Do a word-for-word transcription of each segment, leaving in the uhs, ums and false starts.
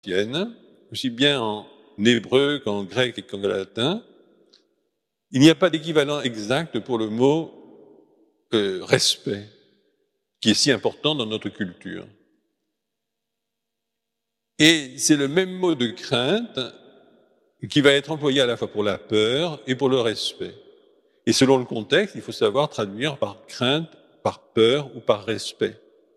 ancienne, aussi bien en hébreu qu'en grec et qu'en latin, il n'y a pas d'équivalent exact pour le mot euh, respect, qui est si important dans notre culture. Et c'est le même mot de crainte qui va être employé à la fois pour la peur et pour le respect. Et selon le contexte, il faut savoir traduire par crainte, par peur ou par respect.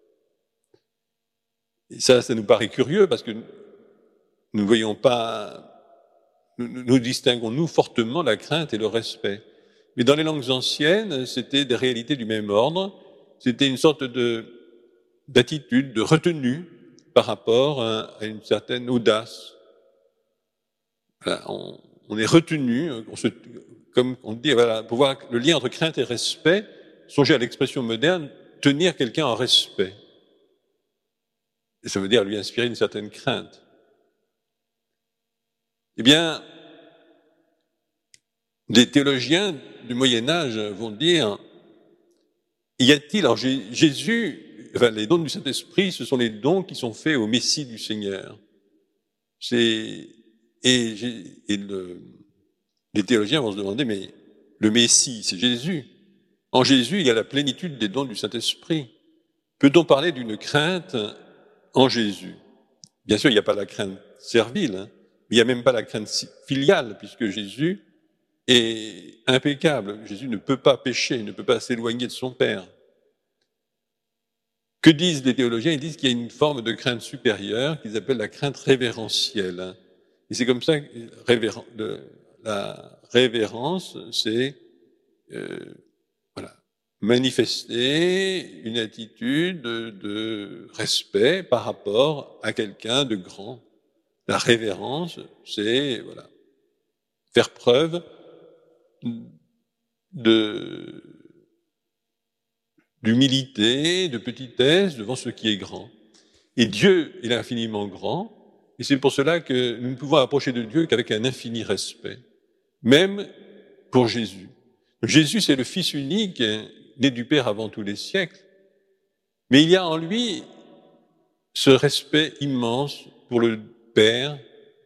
Et ça, ça nous paraît curieux parce que nous ne voyons pas, nous, nous distinguons, nous, fortement la crainte et le respect. Mais dans les langues anciennes, c'était des réalités du même ordre. C'était une sorte de, d'attitude, de retenue par rapport à, à une certaine audace. Voilà, on, on est retenu, on se, comme on dit, voilà, pour voir le lien entre crainte et respect, songez à l'expression moderne, tenir quelqu'un en respect. Et ça veut dire lui inspirer une certaine crainte. Eh bien, des théologiens du Moyen-Âge vont dire, y a-t-il, alors Jésus, enfin, les dons du Saint-Esprit, ce sont les dons qui sont faits au Messie du Seigneur. C'est, et, et le, les théologiens vont se demander, mais le Messie, c'est Jésus. En Jésus, il y a la plénitude des dons du Saint-Esprit. Peut-on parler d'une crainte en Jésus? Bien sûr, il n'y a pas la crainte servile, hein, mais il n'y a même pas la crainte filiale, puisque Jésus est impeccable. Jésus ne peut pas pécher, ne peut pas s'éloigner de son Père. Que disent les théologiens? Ils disent qu'il y a une forme de crainte supérieure qu'ils appellent la crainte révérentielle. Et c'est comme ça que révéren- de, la révérence, c'est euh, voilà, manifester une attitude de, de respect par rapport à quelqu'un de grand. La révérence, c'est voilà, faire preuve de, d'humilité, de petitesse devant ce qui est grand. Et Dieu est infiniment grand, et c'est pour cela que nous ne pouvons approcher de Dieu qu'avec un infini respect, même pour Jésus. Jésus, c'est le Fils unique, né du Père avant tous les siècles, mais il y a en lui ce respect immense pour le Père,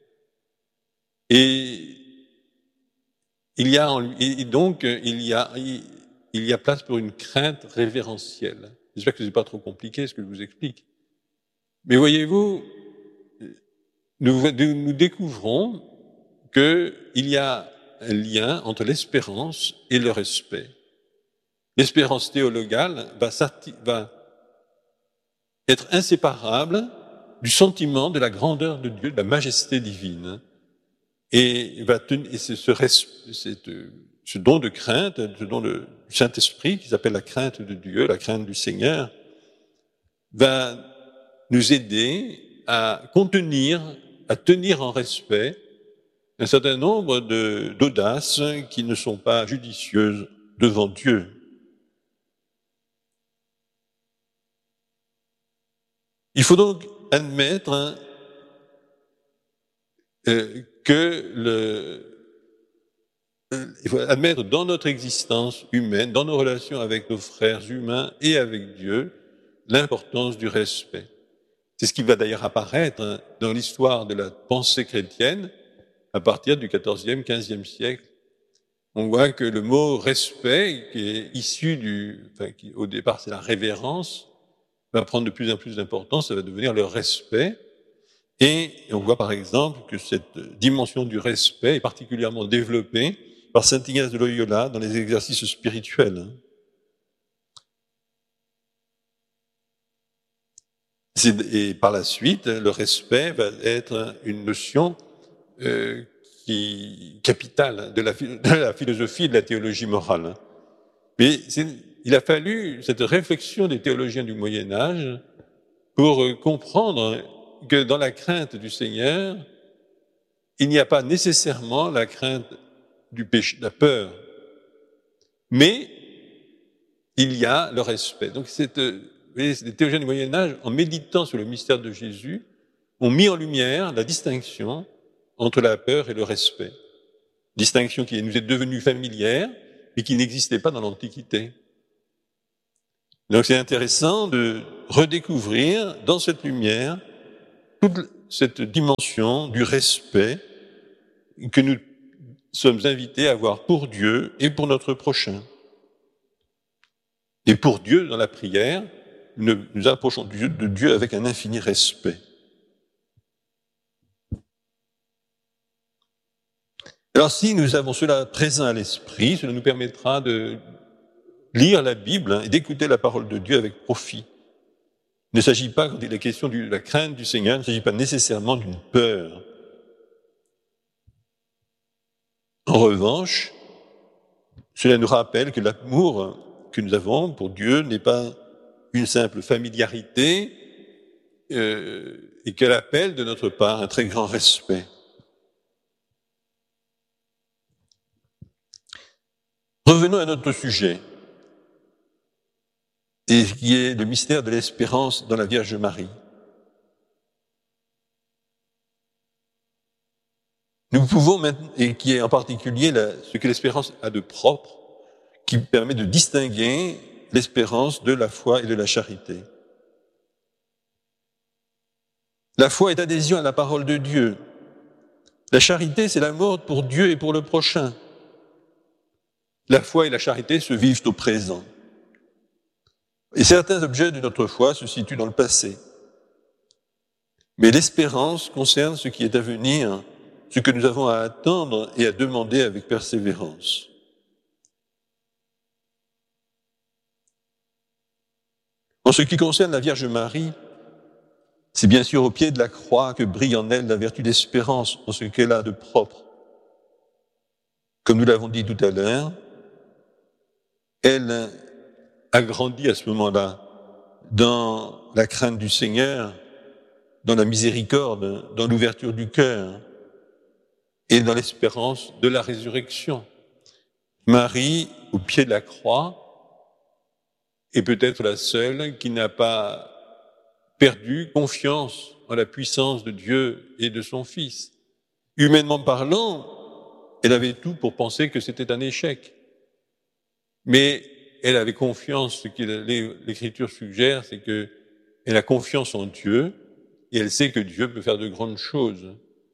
et il y a en lui, et donc il y a, il y a place pour une crainte révérentielle. J'espère que ce n'est pas trop compliqué ce que je vous explique. Mais voyez-vous, nous, nous découvrons qu'il y a un lien entre l'espérance et le respect. L'espérance théologale va, va être inséparable du sentiment de la grandeur de Dieu, de la majesté divine. Et, va tenir, et c'est ce, cette, ce don de crainte, ce don de, du Saint-Esprit, qui s'appelle la crainte de Dieu, la crainte du Seigneur, va nous aider à contenir, à tenir en respect un certain nombre de, d'audaces qui ne sont pas judicieuses devant Dieu. Il faut donc admettre hein, euh, que le, euh, il faut admettre dans notre existence humaine, dans nos relations avec nos frères humains et avec Dieu, l'importance du respect. C'est ce qui va d'ailleurs apparaître hein, dans l'histoire de la pensée chrétienne à partir du quatorzième, quinzième siècle. On voit que le mot respect, qui est issu du, enfin, qui, au départ c'est la révérence, va prendre de plus en plus d'importance, ça va devenir le respect. Et on voit par exemple que cette dimension du respect est particulièrement développée par saint Ignace de Loyola dans les exercices spirituels. Et par la suite, le respect va être une notion euh, qui capitale de la, de la philosophie et de la théologie morale. Mais il a fallu cette réflexion des théologiens du Moyen-Âge pour comprendre que dans la crainte du Seigneur, il n'y a pas nécessairement la crainte du péché, la peur, mais il y a le respect. Donc, cette, vous voyez, les théologiens du Moyen-Âge, en méditant sur le mystère de Jésus, ont mis en lumière la distinction entre la peur et le respect. Distinction qui nous est devenue familière, mais qui n'existait pas dans l'Antiquité. Donc c'est intéressant de redécouvrir dans cette lumière toute cette dimension du respect que nous sommes invités à avoir pour Dieu et pour notre prochain. Et pour Dieu, dans la prière, nous nous approchons de Dieu avec un infini respect. Alors si nous avons cela présent à l'esprit, cela nous permettra de lire la Bible et d'écouter la parole de Dieu avec profit. Il ne s'agit pas, quand il est question de la crainte du Seigneur, il ne s'agit pas nécessairement d'une peur. En revanche, cela nous rappelle que l'amour que nous avons pour Dieu n'est pas une simple familiarité euh, et qu'elle appelle de notre part un très grand respect. Revenons à notre sujet, et qui est le mystère de l'espérance dans la Vierge Marie. Nous pouvons maintenant, et qui est en particulier la, ce que l'espérance a de propre, qui permet de distinguer l'espérance de la foi et de la charité. La foi est adhésion à la parole de Dieu. La charité, c'est l'amour pour Dieu et pour le prochain. La foi et la charité se vivent au présent. Et certains objets de notre foi se situent dans le passé. Mais l'espérance concerne ce qui est à venir, ce que nous avons à attendre et à demander avec persévérance. En ce qui concerne la Vierge Marie, c'est bien sûr au pied de la croix que brille en elle la vertu d'espérance, en ce qu'elle a de propre. Comme nous l'avons dit tout à l'heure, elle a grandi à ce moment-là dans la crainte du Seigneur, dans la miséricorde, dans l'ouverture du cœur et dans l'espérance de la résurrection. Marie, au pied de la croix, est peut-être la seule qui n'a pas perdu confiance en la puissance de Dieu et de son Fils. Humainement parlant, elle avait tout pour penser que c'était un échec. Mais elle avait confiance, ce que l'Écriture suggère, c'est qu'elle a confiance en Dieu et elle sait que Dieu peut faire de grandes choses.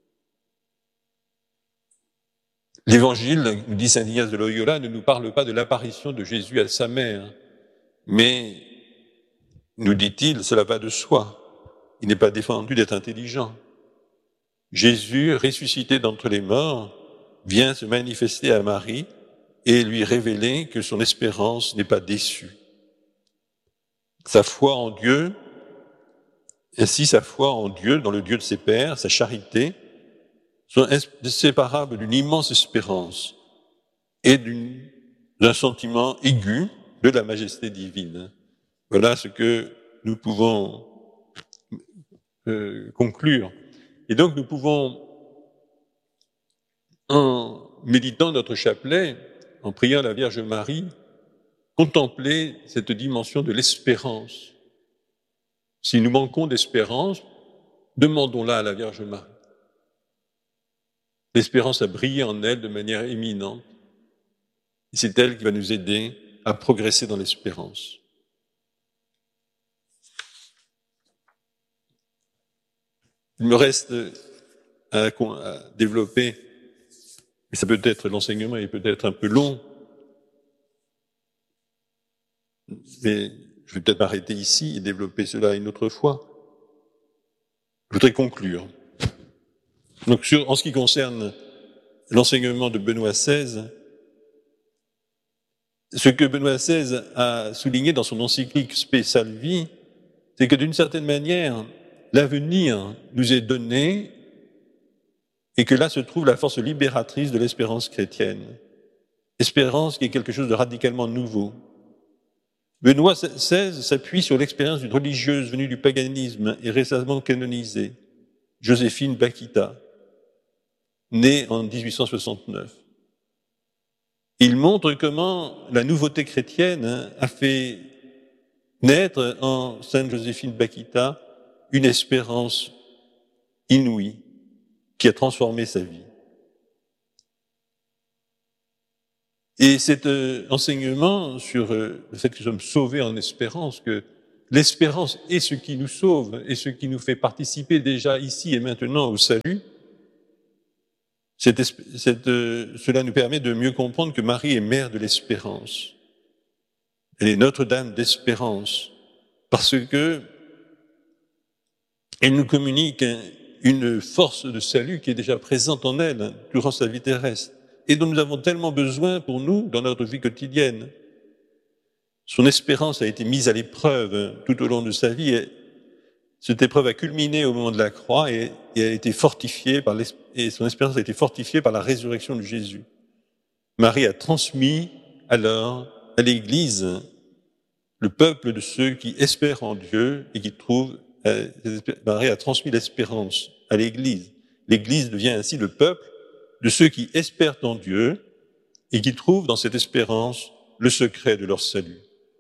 L'Évangile, nous dit saint Ignace de Loyola, ne nous parle pas de l'apparition de Jésus à sa mère, mais, nous dit-il, cela va de soi. Il n'est pas défendu d'être intelligent. Jésus, ressuscité d'entre les morts, vient se manifester à Marie et lui révéler que son espérance n'est pas déçue. Sa foi en Dieu, ainsi sa foi en Dieu, dans le Dieu de ses pères, sa charité, sont inséparables d'une immense espérance et d'un sentiment aigu de la majesté divine. Voilà ce que nous pouvons euh, conclure. Et donc nous pouvons, en méditant notre chapelet, en priant la Vierge Marie, contempler cette dimension de l'espérance. Si nous manquons d'espérance, demandons-la à la Vierge Marie. L'espérance a brillé en elle de manière éminente. Et c'est elle qui va nous aider à progresser dans l'espérance. Il me reste à, à développer, et ça peut être, l'enseignement est peut-être un peu long, mais je vais peut-être m'arrêter ici et développer cela une autre fois. Je voudrais conclure. Donc, sur, en ce qui concerne l'enseignement de Benoît seize, ce que Benoît seize a souligné dans son encyclique Spe Salvi, c'est que d'une certaine manière, l'avenir nous est donné et que là se trouve la force libératrice de l'espérance chrétienne. Espérance qui est quelque chose de radicalement nouveau. Benoît seize s'appuie sur l'expérience d'une religieuse venue du paganisme et récemment canonisée, Joséphine Bakhita, née en dix-huit cent soixante-neuf. Il montre comment la nouveauté chrétienne a fait naître en Sainte Joséphine Bakhita une espérance inouïe qui a transformé sa vie. Et cet euh, enseignement sur euh, le fait que nous sommes sauvés en espérance, que l'espérance est ce qui nous sauve et ce qui nous fait participer déjà ici et maintenant au salut, cette, cette, euh, cela nous permet de mieux comprendre que Marie est mère de l'espérance. Elle est Notre-Dame d'espérance parce que elle nous communique une force de salut qui est déjà présente en elle durant sa vie terrestre et dont nous avons tellement besoin pour nous dans notre vie quotidienne. Son espérance a été mise à l'épreuve tout au long de sa vie. Et cette épreuve a culminé au moment de la croix et, et a été fortifiée par et son espérance a été fortifiée par la résurrection de Jésus. Marie a transmis alors à l'Église le peuple de ceux qui espèrent en Dieu et qui trouvent. Euh, Marie a transmis l'espérance à l'Église. L'Église devient ainsi le peuple de ceux qui espèrent en Dieu et qui trouvent dans cette espérance le secret de leur salut.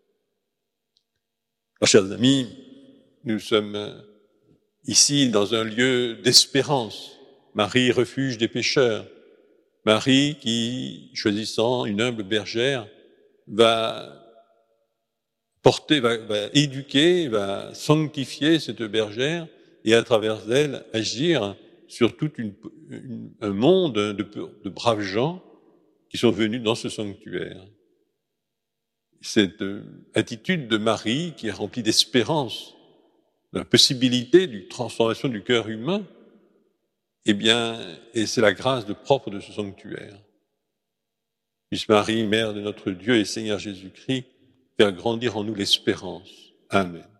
Alors, chers amis, nous sommes ici dans un lieu d'espérance. Marie, refuge des pécheurs. Marie qui, choisissant une humble bergère, va porter, va, va éduquer, va sanctifier cette bergère et à travers elle agir sur tout une, une, un monde de, de braves gens qui sont venus dans ce sanctuaire. Cette attitude de Marie qui est remplie d'espérance, de la possibilité d'une transformation du cœur humain, eh bien, et c'est la grâce de propre de ce sanctuaire. Puisse Marie, Mère de notre Dieu et Seigneur Jésus-Christ, faire grandir en nous l'espérance. Amen.